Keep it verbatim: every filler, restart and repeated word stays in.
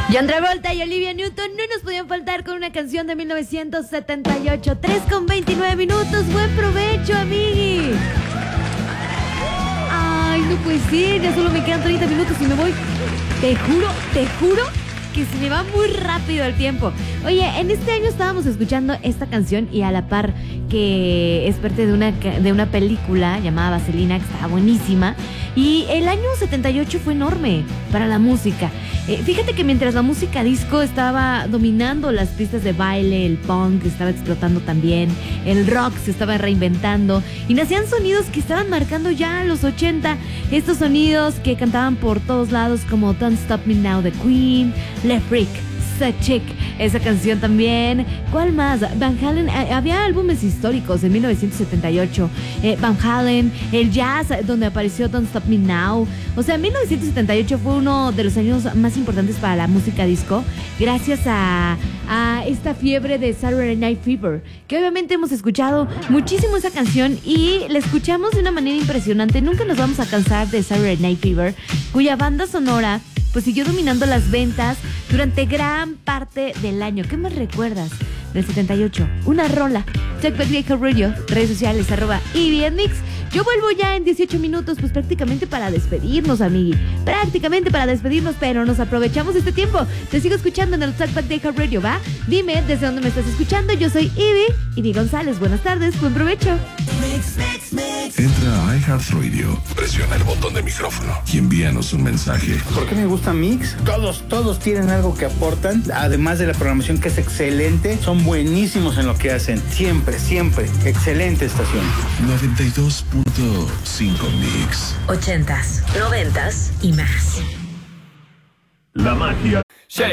John Travolta y Olivia Newton no nos podían faltar con una canción de mil novecientos setenta y ocho. tres con veintinueve minutos. Buen provecho, amigui. Ay, no puede ser. Ya solo me quedan treinta minutos y me voy. Te juro, te juro que se me va muy rápido el tiempo. Oye, en este año estábamos escuchando esta canción y a la par que es parte de una, de una película llamada Vaselina, que estaba buenísima. Y el año setenta y ocho fue enorme para la música. Eh, fíjate que mientras la música disco estaba dominando las pistas de baile, el punk estaba explotando también, el rock se estaba reinventando y nacían sonidos que estaban marcando ya los ochenta. Estos sonidos que cantaban por todos lados como Don't Stop Me Now de Queen, Le Freak, So Chic, esa canción también. ¿Cuál más? Van Halen, eh, había álbumes históricos en mil novecientos setenta y ocho. Eh, Van Halen, el jazz, donde apareció Don't Stop Me Now. O sea, mil novecientos setenta y ocho fue uno de los años más importantes para la música disco, gracias a, a esta fiebre de Saturday Night Fever, que obviamente hemos escuchado muchísimo esa canción y la escuchamos de una manera impresionante. Nunca nos vamos a cansar de Saturday Night Fever, cuya banda sonora pues siguió dominando las ventas durante gran parte del año. ¿Qué más recuerdas del setenta y ocho? Una rola. Talkback Viejo Radio, redes sociales, arroba E B N Mix. Yo vuelvo ya en dieciocho minutos, pues prácticamente para despedirnos, amigui. Prácticamente para despedirnos, pero nos aprovechamos este tiempo. Te sigo escuchando en el Talkback Viejo Radio, ¿va? Dime desde dónde me estás escuchando. Yo soy Ivy, Ivy González. Buenas tardes, buen provecho. Mix, mix, mix. Entra a iHeartRadio, presiona el botón de micrófono y envíanos un mensaje. ¿Por qué me gusta Mix? Todos, todos tienen algo que aportan, además de la programación que es excelente. Son buenísimos en lo que hacen, siempre, siempre. Excelente estación. noventa y dos punto cinco Mix. Ochentas, noventas y más. La magia.